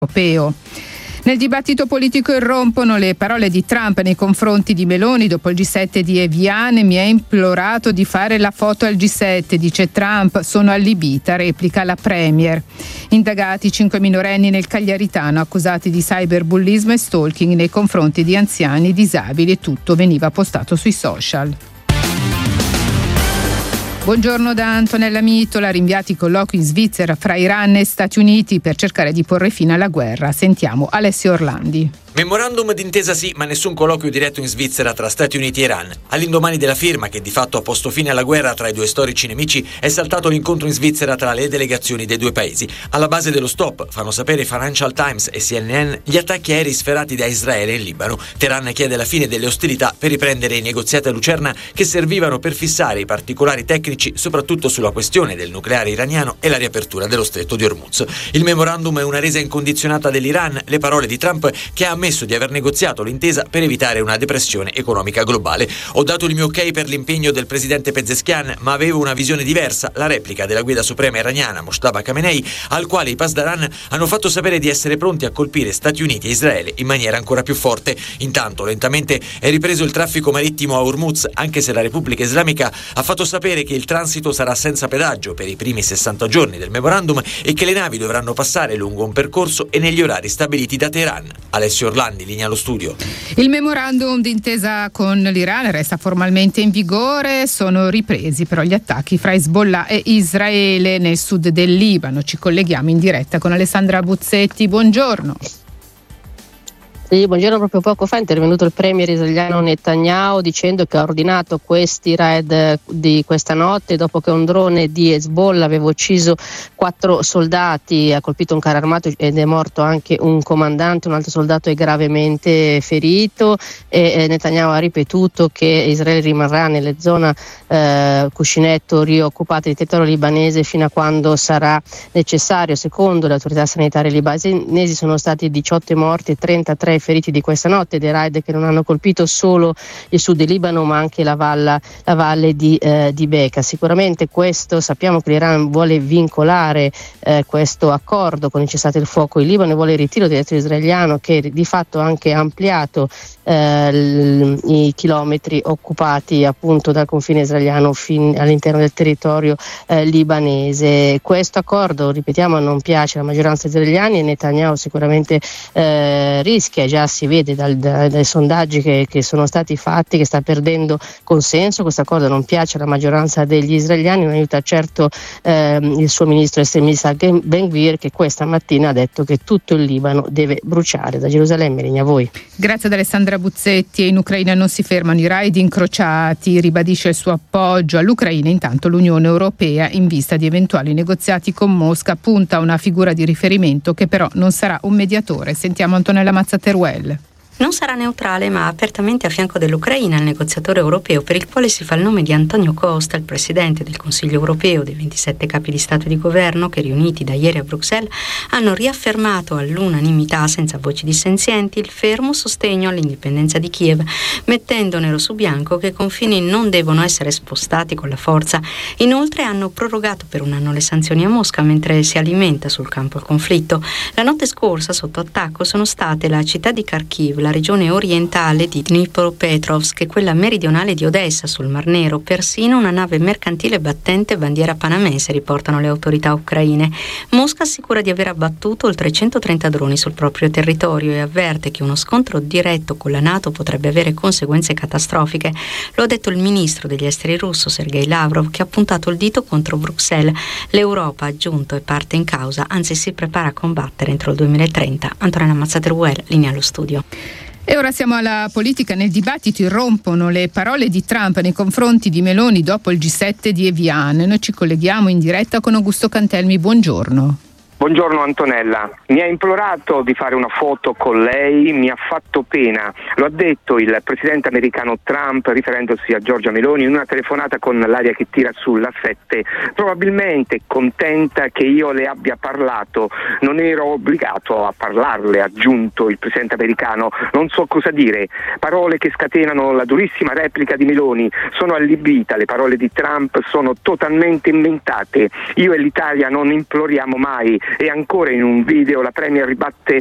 europeo. Nel dibattito politico irrompono le parole di Trump nei confronti di Meloni dopo il G7 di Evian. Mi ha implorato di fare la foto al G7, dice Trump. Sono allibita, replica la premier. Indagati 5 minorenni nel Cagliaritano accusati di cyberbullismo e stalking nei confronti di anziani, disabili, e tutto veniva postato sui social. Buongiorno da Antonella Mitola. Rinviati colloqui in Svizzera fra Iran e Stati Uniti per cercare di porre fine alla guerra. Sentiamo Alessio Orlandi. Memorandum d'intesa sì, ma nessun colloquio diretto in Svizzera tra Stati Uniti e Iran. All'indomani della firma, che di fatto ha posto fine alla guerra tra i due storici nemici, è saltato l'incontro in Svizzera tra le delegazioni dei due paesi. Alla base dello stop, fanno sapere Financial Times e CNN, gli attacchi aerei sferrati da Israele in Libano. Teheran chiede la fine delle ostilità per riprendere i negoziati a Lucerna che servivano per fissare i particolari tecnici, soprattutto sulla questione del nucleare iraniano e la riapertura dello stretto di Hormuz. Il memorandum è una resa incondizionata dell'Iran, le parole di Trump, che ha ammesso di aver negoziato l'intesa per evitare una depressione economica globale. Ho dato il mio ok per l'impegno del presidente Pezeshkian, ma avevo una visione diversa, la replica della guida suprema iraniana Mojtaba Khamenei, al quale i Pasdaran hanno fatto sapere di essere pronti a colpire Stati Uniti e Israele in maniera ancora più forte. Intanto lentamente è ripreso il traffico marittimo a Hormuz, anche se la Repubblica Islamica ha fatto sapere che il transito sarà senza pedaggio per i primi 60 giorni del memorandum e che le navi dovranno passare lungo un percorso e negli orari stabiliti da Teheran. Alessio Orlandi, linea allo studio. Il memorandum d'intesa con l'Iran resta formalmente in vigore. Sono ripresi però gli attacchi fra Hezbollah e Israele nel sud del Libano. Ci colleghiamo in diretta con Alessandra Buzzetti. Buongiorno. Sì, buongiorno. Proprio poco fa è intervenuto il premier israeliano Netanyahu dicendo che ha ordinato questi raid di questa notte dopo che un drone di Hezbollah aveva ucciso 4 soldati, ha colpito un carro armato ed è morto anche un comandante, un altro soldato è gravemente ferito, e Netanyahu ha ripetuto che Israele rimarrà nelle zone cuscinetto rioccupate di territorio libanese fino a quando sarà necessario. Secondo le autorità sanitarie libanesi sono stati 18 morti e 33 feriti di questa notte, dei raid che non hanno colpito solo il sud del Libano ma anche la valle di Bekaa. Sicuramente questo, sappiamo che l'Iran vuole vincolare questo accordo con il cessate il fuoco in Libano e vuole il ritiro del territorio israeliano, che di fatto ha anche ampliato i chilometri occupati appunto dal confine israeliano all'interno del territorio libanese. Questo accordo, ripetiamo, non piace alla maggioranza israeliana e Netanyahu sicuramente rischia, già si vede dai sondaggi che sono stati fatti, che sta perdendo consenso. Questo accordo non piace alla maggioranza degli israeliani, non aiuta certo il suo ministro estremista Ben Gvir, che questa mattina ha detto che tutto il Libano deve bruciare. Da Gerusalemme, linea a voi. Grazie ad Alessandra Buzzetti. In Ucraina non si fermano i raid incrociati, ribadisce il suo appoggio all'Ucraina. Intanto l'Unione Europea, in vista di eventuali negoziati con Mosca, punta a una figura di riferimento che però non sarà un mediatore. Sentiamo Antonella Mazzateruel. Non sarà neutrale, ma apertamente a fianco dell'Ucraina, il negoziatore europeo per il quale si fa il nome di Antonio Costa, il presidente del Consiglio europeo dei 27 capi di Stato e di Governo che, riuniti da ieri a Bruxelles, hanno riaffermato all'unanimità, senza voci dissenzienti, il fermo sostegno all'indipendenza di Kiev, mettendo nero su bianco che i confini non devono essere spostati con la forza. Inoltre hanno prorogato per un anno le sanzioni a Mosca mentre si alimenta sul campo il conflitto. La notte scorsa sotto attacco sono state la città di Kharkiv, la regione orientale di Dnipropetrovsk e quella meridionale di Odessa sul Mar Nero. Persino una nave mercantile battente bandiera panamese, riportano le autorità ucraine. Mosca assicura di aver abbattuto oltre 130 droni sul proprio territorio e avverte che uno scontro diretto con la NATO potrebbe avere conseguenze catastrofiche. Lo ha detto il ministro degli esteri russo Sergei Lavrov, che ha puntato il dito contro Bruxelles. L'Europa, ha aggiunto, è parte in causa, anzi si prepara a combattere entro il 2030. Antonella Mazzateruel, linea allo studio. E ora siamo alla politica. Nel dibattito irrompono le parole di Trump nei confronti di Meloni dopo il G7 di Evian. Noi ci colleghiamo in diretta con Augusto Cantelmi. Buongiorno. Buongiorno Antonella, mi ha implorato di fare una foto con lei, mi ha fatto pena, lo ha detto il presidente americano Trump riferendosi a Giorgia Meloni in una telefonata con l'aria che tira sulla 7, probabilmente contenta che io le abbia parlato, non ero obbligato a parlarle, ha aggiunto il presidente americano, non so cosa dire, parole che scatenano la durissima replica di Meloni, sono allibita, le parole di Trump sono totalmente inventate, io e l'Italia non imploriamo mai E ancora in un video la Premier ribatte